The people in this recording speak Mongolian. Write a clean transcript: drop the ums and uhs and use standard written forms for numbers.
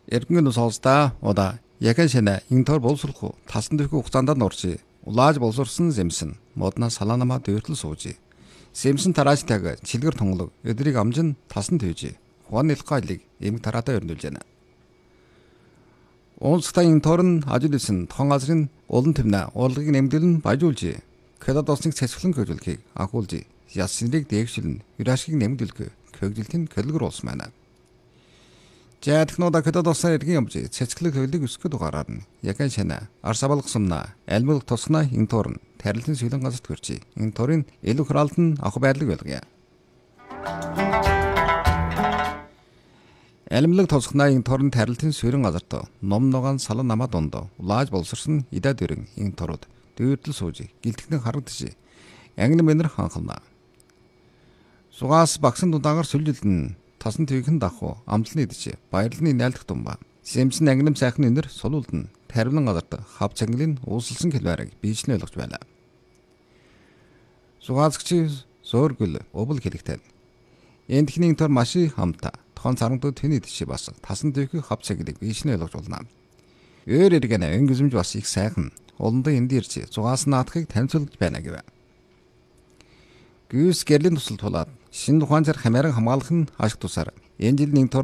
Эргэн сонсдаа удаа яхан шинэ интор боловсруулах талсан дэх хугацаанд норчи улааж боловсрсон зэмсэн модна салаанамаа дэвэртэл суужи. Зэмсэн тараажтайг чилгэр тунгалаг өдрийг амжин талсан төвжи. Хуан нэлхайлыг эмг тараатаа өрнүүлж байна. Онцгой инторн ажил хийсэн тохон газрын улан төвнө урлагийг нэмдэлэн баяжуулж кодод осныг цэцгэлэн хөдөлгөхийг агуулж яс синрийг дээгшилэн юрашгийг нэмдэлгүй көгжилтэн көлгөр улс маань. Жаадхнуудаа кодод оснаар иргэн юмж цэцгэлэг хөлийг өсгөхөд угаараар нь яхан шинэ арсабалгасамна альмог тусна инторн тарилтын сүлэн газарт хүрчи. Инторын илүү хуралд нь ах байдлыг байлгая. Альмлаг тосхнаа инторн тарилтын сүрэн газарт ном ногоон салан намаа дондоо улааж боловсрсон идэ дөрөн инторууд дүүртэл сууж гэлтгэн харагдчих. Англи мэнэр ханхална. Сугаас багсан дудаагаар сүлжилдэн тасан твихэн даху амтлын идэж баярлны найлдах тумба. Сэмсэн ангинам сайхан өнөр сулуулдан таривлан газарт хав цаглын уусалсан хэлбэрийг биечнэ ойлгож байна. Сугаацгч зөөргөл өвөл хэлэгтэй. Эндхний тор маши хамта тохон царантууд тэний идэж бас тасан твихэн хав цаглыг биечнэ ойлгож болно. Өөр эргэнэ өнгөзөмж бас их сайхан олондоо энд ирж зугаас наадахыг танилцуулж байна гэв. Гүйс гэрлийн тусал тулаад шинэ тухайн цар хамааран хамгаалах нь ашиг тусаар энэ жил нэг тор